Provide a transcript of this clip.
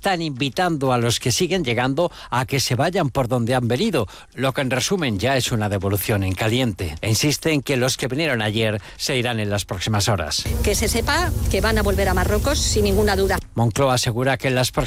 están invitando a los que siguen llegando a que se vayan por donde han venido, lo que en resumen ya es una devolución en caliente. E insiste en que los que vinieron ayer se irán en las próximas horas. Que se sepa que van a volver a Marruecos sin ninguna duda. Moncloa asegura que en las próximas